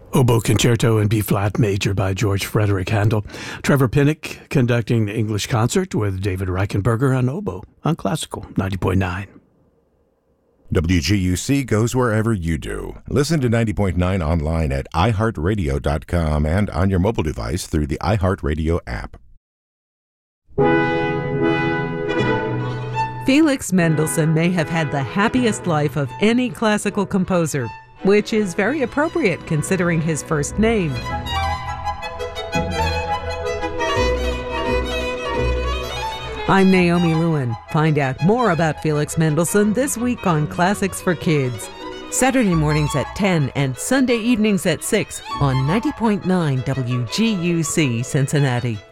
Oboe Concerto in B-flat major by George Frederick Handel. Trevor Pinnock conducting the English concert with David Reichenberger on oboe on Classical 90.9. WGUC goes wherever you do. Listen to 90.9 online at iHeartRadio.com and on your mobile device through the iHeartRadio app. Felix Mendelssohn may have had the happiest life of any classical composer, which is very appropriate considering his first name. I'm Naomi Lewin. Find out more about Felix Mendelssohn this week on Classics for Kids. Saturday mornings at 10 and Sunday evenings at 6 on 90.9 WGUC Cincinnati.